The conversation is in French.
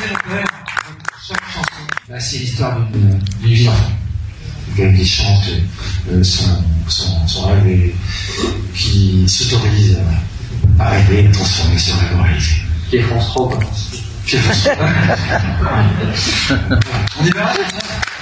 chaque chanson, bah, c'est l'histoire d'une vie d'enfant. Qui chante son rêve et qui s'autorise à rêver et à transformer ce rêve en réalité. Qui est France 3, quoi. On y va.